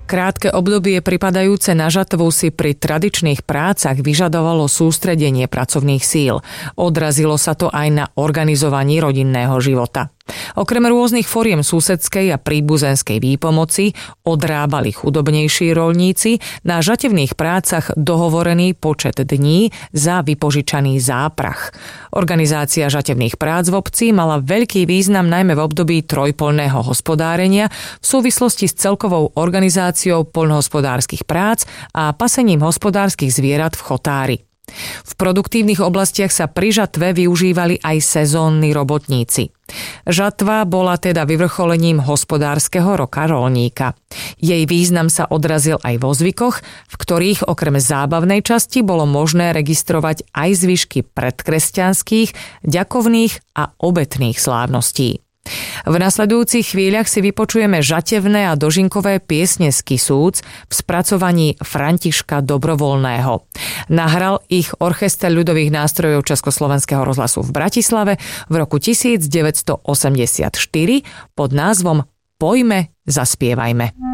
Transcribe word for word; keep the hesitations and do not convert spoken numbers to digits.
Krátke obdobie pripadajúce na žatvu si pri tradičných prácach vyžadovalo sústredenie pracovných síl. Odrazilo sa to aj na organizovaní rodinného života. Okrem rôznych foriem susedskej a príbuzenskej výpomoci odrábali chudobnejší roľníci na žatevných prácach dohovorený počet dní za vypožičaný záprach. Organizácia žatevných prác v obci mala veľký význam najmä v období trojpoľného hospodárenia v súvislosti s celkovou organizáciou poľnohospodárskych prác a pasením hospodárskych zvierat v chotári. V produktívnych oblastiach sa pri žatve využívali aj sezónni robotníci. Žatva bola teda vyvrcholením hospodárskeho roka roľníka. Jej význam sa odrazil aj vo zvykoch, v ktorých okrem zábavnej časti bolo možné registrovať aj zvyšky predkresťanských, ďakovných a obetných slávností. V nasledujúcich chvíľach si vypočujeme žatevné a dožinkové piesne z Kisúc v spracovaní Františka Dobrovoľného. Nahral ich Orchester ľudových nástrojov Československého rozhlasu v Bratislave v roku devätnásť osemdesiatštyri pod názvom Poďme, zaspievajme.